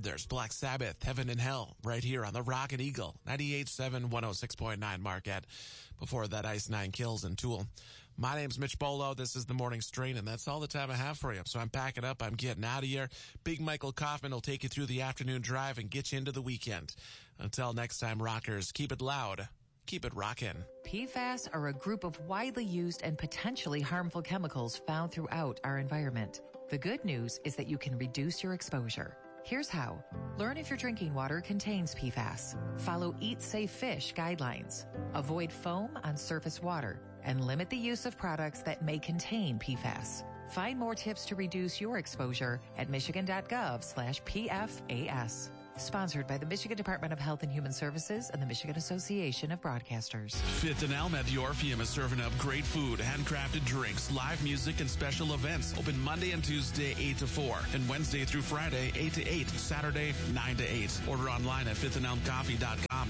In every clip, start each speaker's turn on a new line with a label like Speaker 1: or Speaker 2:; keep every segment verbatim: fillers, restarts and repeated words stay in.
Speaker 1: there's Black Sabbath, Heaven and Hell, right here on the Rocket Eagle, ninety-eight point seven, one oh six point nine Marquette. Before that, Ice Nine Kills and Tool. My name's Mitch Bolo. This is the Morning Strain, and that's all the time I have for you. So I'm packing up. I'm getting out of here. Big Michael Kaufman will take you through the afternoon drive and get you into the weekend. Until next time, rockers, keep it loud. Keep it rockin'.
Speaker 2: P FAS are a group of widely used and potentially harmful chemicals found throughout our environment. The good news is that you can reduce your exposure. Here's how. Learn if your drinking water contains P FAS. Follow Eat Safe Fish guidelines. Avoid foam on surface water and limit the use of products that may contain P FAS. Find more tips to reduce your exposure at michigan.gov slash PFAS. Sponsored by the Michigan Department of Health and Human Services and the Michigan Association of Broadcasters.
Speaker 1: Fifth and Elm at the Orpheum is serving up great food, handcrafted drinks, live music, and special events. Open Monday and Tuesday, eight to four, and Wednesday through Friday, eight to eight, Saturday, nine to eight. Order online at fifth and elm coffee dot com.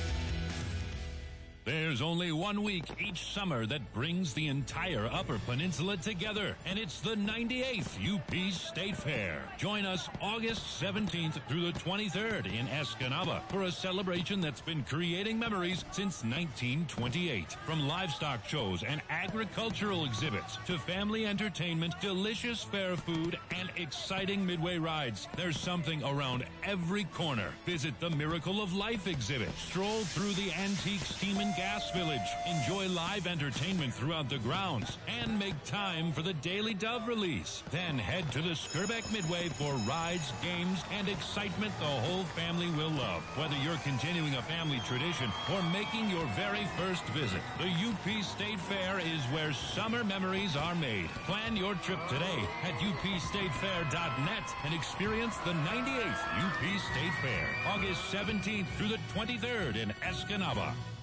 Speaker 3: There's only one week each summer that brings the entire Upper Peninsula together, and it's the ninety-eighth U P State Fair. Join us August seventeenth through the twenty-third in Escanaba for a celebration that's been creating memories since nineteen twenty-eight. From livestock shows and agricultural exhibits to family entertainment, delicious fair food, and exciting midway rides, there's something around every corner. Visit the Miracle of Life exhibit, stroll through the antique steam and gas village, enjoy live entertainment throughout the grounds, and make time for the Daily Dove release. Then head to the Skirbeck Midway for rides, games, and excitement the whole family will love. Whether you're continuing a family tradition or making your very first visit, the U P State Fair is where summer memories are made. Plan your trip today at u p state fair dot net and experience the ninety-eighth U P State Fair, August seventeenth through the twenty-third in Escanaba.